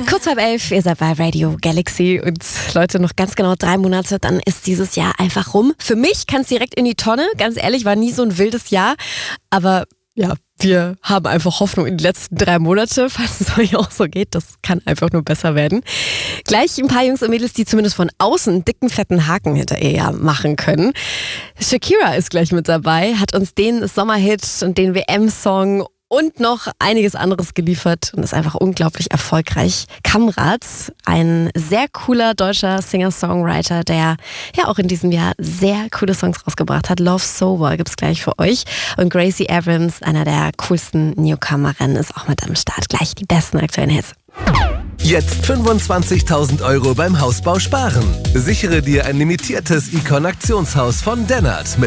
Kurz vor 11, ihr seid bei Radio Galaxy und Leute, noch ganz genau 3 Monate, dann ist dieses Jahr einfach rum. Für mich kann es direkt in die Tonne, ganz ehrlich, war nie so ein wildes Jahr, aber ja, wir haben einfach Hoffnung in die letzten 3 Monate, falls es euch auch so geht, das kann einfach nur besser werden. Gleich ein paar Jungs und Mädels, die zumindest von außen einen dicken, fetten Haken hinter ihr Jahr machen können. Shakira ist gleich mit dabei, hat uns den Sommerhit und den WM-Song und noch einiges anderes geliefert und ist einfach unglaublich erfolgreich. Kamrat, ein sehr cooler deutscher Singer-Songwriter, der ja auch in diesem Jahr sehr coole Songs rausgebracht hat. Love Sober gibt's gleich für euch. Und Gracie Abrams, einer der coolsten Newcomerinnen, ist auch mit am Start. Gleich die besten aktuellen Hits. Jetzt 25.000 € beim Hausbau sparen. Sichere dir ein limitiertes Icon-Aktionshaus von Dennert